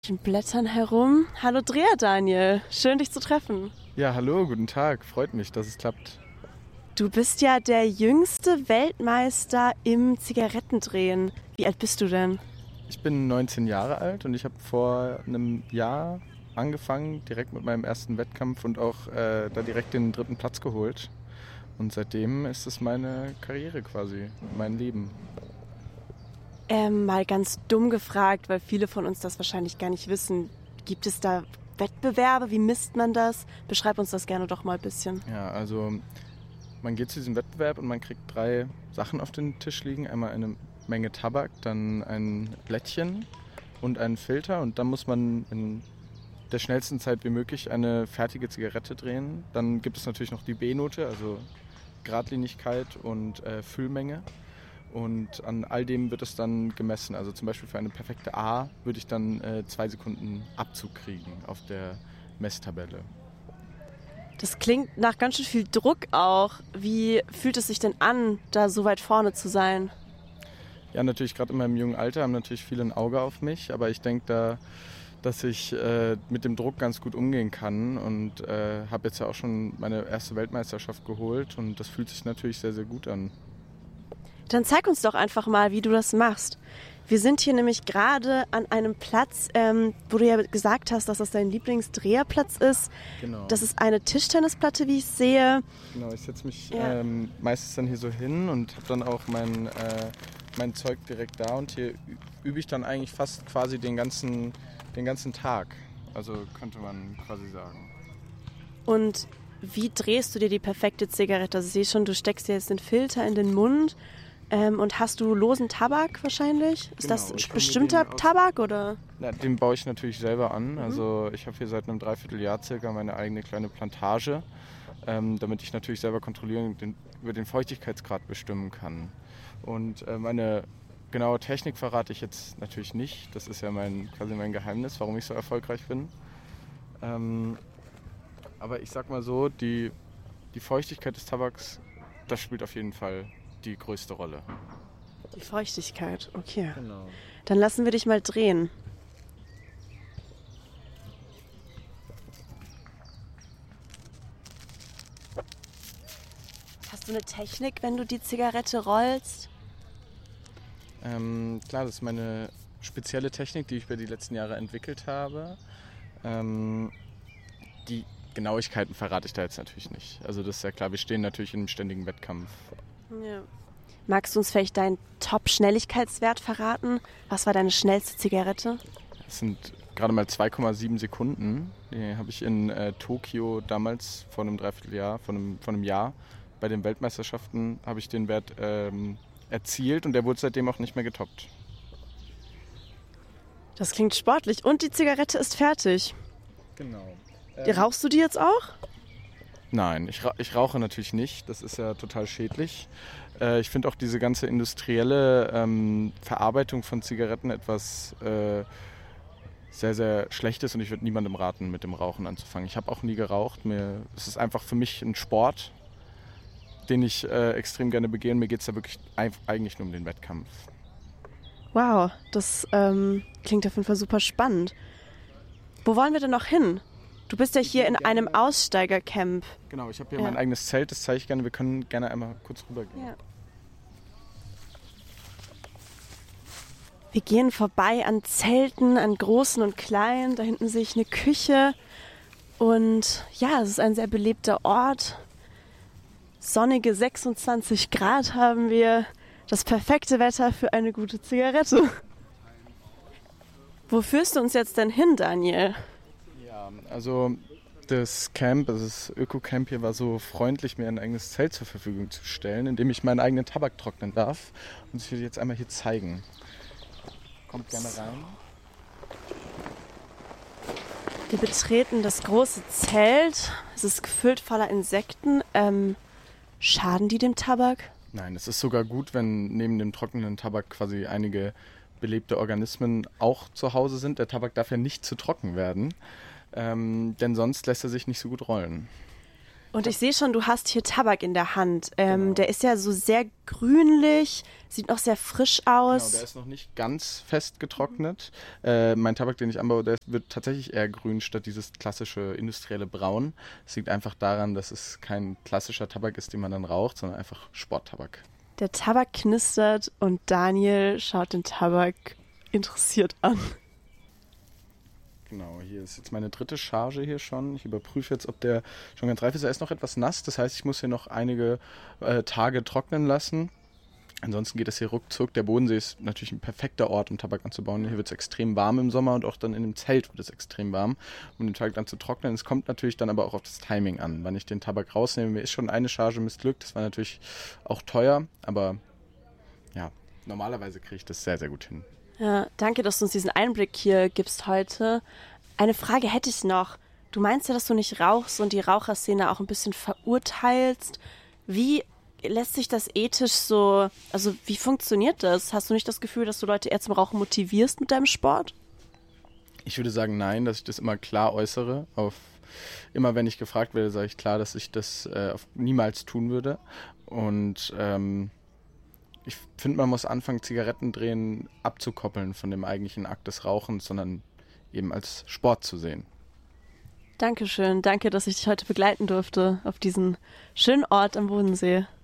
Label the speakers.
Speaker 1: Blättern herum. Hallo Dreher Daniel, schön dich zu treffen.
Speaker 2: Ja, hallo, guten Tag. Freut mich, dass es klappt.
Speaker 1: Du bist ja der jüngste Weltmeister im Zigarettendrehen. Wie alt bist du denn?
Speaker 2: Ich bin 19 Jahre alt und ich habe vor einem Jahr angefangen, direkt mit meinem ersten Wettkampf und auch da direkt den 3. Platz geholt. Und seitdem ist es meine Karriere quasi, mein Leben.
Speaker 1: Mal ganz dumm gefragt, weil viele von uns das wahrscheinlich gar nicht wissen. Gibt es da Wettbewerbe? Wie misst man das? Beschreib uns das gerne doch mal ein bisschen.
Speaker 2: Ja, also man geht zu diesem Wettbewerb und man kriegt 3 Sachen auf den Tisch liegen. Einmal eine Menge Tabak, dann ein Blättchen und einen Filter. Und dann muss man in der schnellsten Zeit wie möglich eine fertige Zigarette drehen. Dann gibt es natürlich noch die B-Note, also Geradlinigkeit und Füllmenge. Und an all dem wird es dann gemessen. Also zum Beispiel für eine perfekte A würde ich dann 2 Sekunden Abzug kriegen auf der Messtabelle.
Speaker 1: Das klingt nach ganz schön viel Druck auch. Wie fühlt es sich denn an, da so weit vorne zu sein?
Speaker 2: Ja, natürlich gerade in meinem jungen Alter haben natürlich viele ein Auge auf mich, aber ich denke da, dass ich mit dem Druck ganz gut umgehen kann und habe jetzt ja auch schon meine erste Weltmeisterschaft geholt und das fühlt sich natürlich sehr, sehr gut an.
Speaker 1: Dann zeig uns doch einfach mal, wie du das machst. Wir sind hier nämlich gerade an einem Platz, wo du ja gesagt hast, dass das dein Lieblingsdreherplatz ist.
Speaker 2: Genau.
Speaker 1: Das ist eine Tischtennisplatte, wie ich sehe.
Speaker 2: Genau, ich setze mich meistens dann hier so hin und habe dann auch mein Zeug direkt da und hier übe ich dann eigentlich fast quasi den ganzen Tag. Also könnte man quasi sagen.
Speaker 1: Und wie drehst du dir die perfekte Zigarette? Also ich sehe schon, du steckst dir jetzt den Filter in den Mund. Und hast du losen Tabak wahrscheinlich? Ist das ein bestimmter Tabak oder?
Speaker 2: Ja, den baue ich natürlich selber an. Also ich habe hier seit einem Dreivierteljahr circa meine eigene kleine Plantage, damit ich natürlich selber kontrollieren und über den Feuchtigkeitsgrad bestimmen kann. Und meine genaue Technik verrate ich jetzt natürlich nicht. Das ist ja quasi mein Geheimnis, warum ich so erfolgreich bin. Aber ich sag mal so, die Feuchtigkeit des Tabaks, das spielt auf jeden Fall die größte Rolle.
Speaker 1: Die Feuchtigkeit, okay.
Speaker 2: Genau.
Speaker 1: Dann lassen wir dich mal drehen. Hast du eine Technik, wenn du die Zigarette rollst?
Speaker 2: Klar, das ist meine spezielle Technik, die ich über die letzten Jahre entwickelt habe. Die Genauigkeiten verrate ich da jetzt natürlich nicht. Also das ist ja klar, wir stehen natürlich in einem ständigen Wettkampf.
Speaker 1: Ja. Magst du uns vielleicht deinen Top-Schnelligkeitswert verraten? Was war deine schnellste Zigarette?
Speaker 2: Das sind gerade mal 2,7 Sekunden. Die habe ich in Tokio damals vor einem Dreivierteljahr, vor einem Jahr bei den Weltmeisterschaften habe ich den Wert erzielt und der wurde seitdem auch nicht mehr getoppt.
Speaker 1: Das klingt sportlich. Und die Zigarette ist fertig.
Speaker 2: Genau.
Speaker 1: Rauchst du die jetzt auch?
Speaker 2: Nein, ich rauche natürlich nicht. Das ist ja total schädlich. Ich finde auch diese ganze industrielle Verarbeitung von Zigaretten etwas sehr, sehr Schlechtes und ich würde niemandem raten, mit dem Rauchen anzufangen. Ich habe auch nie geraucht. Es ist einfach für mich ein Sport, den ich extrem gerne begehe. Mir geht es da wirklich eigentlich nur um den Wettkampf.
Speaker 1: Wow, das klingt auf jeden Fall super spannend. Wo wollen wir denn noch hin? Du bist ja hier in einem Aussteigercamp.
Speaker 2: Genau, ich habe hier mein eigenes Zelt, das zeige ich gerne. Wir können gerne einmal kurz rübergehen.
Speaker 1: Ja. Wir gehen vorbei an Zelten, an großen und kleinen. Da hinten sehe ich eine Küche. Und ja, es ist ein sehr belebter Ort. Sonnige 26 Grad haben wir. Das perfekte Wetter für eine gute Zigarette. Wo führst du uns jetzt denn hin, Daniel?
Speaker 2: Ja, also das Camp, also das Öko-Camp hier war so freundlich, mir ein eigenes Zelt zur Verfügung zu stellen, in dem ich meinen eigenen Tabak trocknen darf. Und ich will jetzt einmal hier zeigen. Kommt gerne rein.
Speaker 1: Wir betreten das große Zelt. Es ist gefüllt voller Insekten. Schaden die dem Tabak?
Speaker 2: Nein, es ist sogar gut, wenn neben dem trockenen Tabak quasi einige belebte Organismen auch zu Hause sind. Der Tabak darf ja nicht zu trocken werden, denn sonst lässt er sich nicht so gut rollen.
Speaker 1: Und ich sehe schon, du hast hier Tabak in der Hand.
Speaker 2: Genau.
Speaker 1: Der ist ja so sehr grünlich, sieht noch sehr frisch aus.
Speaker 2: Genau, der ist noch nicht ganz fest getrocknet. Mein Tabak, den ich anbaue, der wird tatsächlich eher grün statt dieses klassische industrielle Braun. Das liegt einfach daran, dass es kein klassischer Tabak ist, den man dann raucht, sondern einfach Sporttabak.
Speaker 1: Der Tabak knistert und Daniel schaut den Tabak interessiert an.
Speaker 2: Genau, hier ist jetzt meine 3. Charge hier schon. Ich überprüfe jetzt, ob der schon ganz reif ist. Er ist noch etwas nass, das heißt, ich muss hier noch einige Tage trocknen lassen. Ansonsten geht es hier ruckzuck. Der Bodensee ist natürlich ein perfekter Ort, um Tabak anzubauen. Hier wird es extrem warm im Sommer und auch dann in dem Zelt wird es extrem warm, um den Tabak dann zu trocknen. Es kommt natürlich dann aber auch auf das Timing an, wann ich den Tabak rausnehme. Mir ist schon eine Charge missglückt, das war natürlich auch teuer, aber ja, normalerweise kriege ich das sehr, sehr gut hin.
Speaker 1: Ja, danke, dass du uns diesen Einblick hier gibst heute. Eine Frage hätte ich noch. Du meinst ja, dass du nicht rauchst und die Raucherszene auch ein bisschen verurteilst. Wie lässt sich das ethisch so, also wie funktioniert das? Hast du nicht das Gefühl, dass du Leute eher zum Rauchen motivierst mit deinem Sport?
Speaker 2: Ich würde sagen, nein, dass ich das immer klar äußere. Immer wenn ich gefragt werde, sage ich klar, dass ich das niemals tun würde. Und ich finde, man muss anfangen, Zigarettendrehen abzukoppeln von dem eigentlichen Akt des Rauchens, sondern eben als Sport zu sehen.
Speaker 1: Dankeschön, danke, dass ich dich heute begleiten durfte auf diesen schönen Ort am Bodensee.